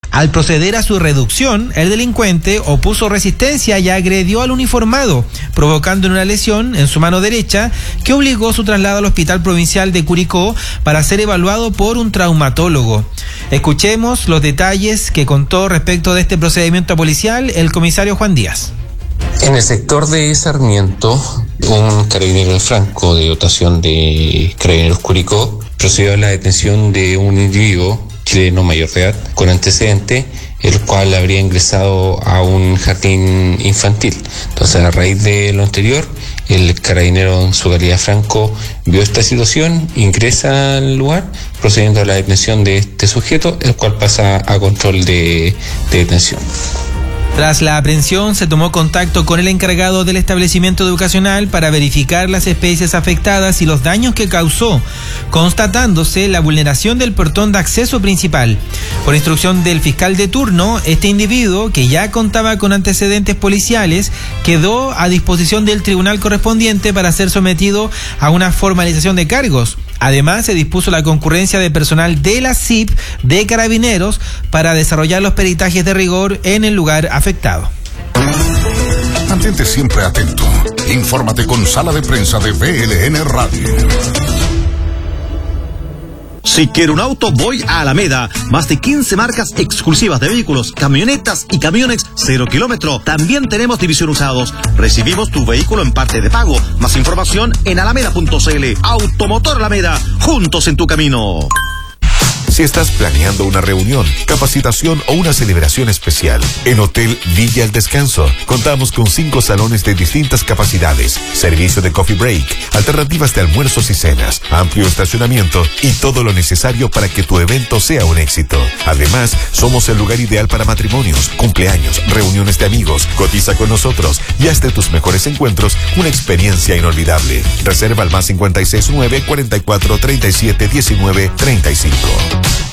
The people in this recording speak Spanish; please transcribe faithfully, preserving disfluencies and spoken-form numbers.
Al proceder a su reducción, el delincuente opuso resistencia y agredió al uniformado, provocando una lesión en su mano derecha que obligó su traslado al Hospital Provincial de Curicó para ser evaluado por un traumatólogo. Escuchemos los detalles que contó respecto de este procedimiento policial el comisario Juan Díaz. En el sector de Sarmiento, un carabinero de Franco de dotación de Carabineros Curicó procedió a la detención de un individuo chileno mayor de edad con antecedente, el cual habría ingresado a un jardín infantil. Entonces, a raíz de lo anterior, el carabinero en su calidad Franco vio esta situación, ingresa al lugar, procediendo a la detención de este sujeto, el cual pasa a control de, de detención. Tras la aprehensión, se tomó contacto con el encargado del establecimiento educacional para verificar las especies afectadas y los daños que causó, constatándose la vulneración del portón de acceso principal. Por instrucción del fiscal de turno, este individuo, que ya contaba con antecedentes policiales, quedó a disposición del tribunal correspondiente para ser sometido a una formalización de cargos. Además, se dispuso la concurrencia de personal de la C I P de Carabineros para desarrollar los peritajes de rigor en el lugar afectado. Mantente siempre atento. Infórmate con Sala de Prensa de B L N Radio. Si quiero un auto, voy a Alameda. Más de quince marcas exclusivas de vehículos, camionetas y camiones cero kilómetro. También tenemos división usados. Recibimos tu vehículo en parte de pago. Más información en alameda punto c l. Automotor Alameda, juntos en tu camino. Si estás planeando una reunión, capacitación o una celebración especial, en Hotel Villa El Descanso contamos con cinco salones de distintas capacidades, servicio de coffee break, alternativas de almuerzos y cenas, amplio estacionamiento y todo lo necesario para que tu evento sea un éxito. Además, somos el lugar ideal para matrimonios, cumpleaños, reuniones de amigos. Cotiza con nosotros y haz de tus mejores encuentros una experiencia inolvidable. Reserva al más cincuenta y seis nueve, cuarenta y cuatro, treinta y siete, diecinueve, treinta y cinco.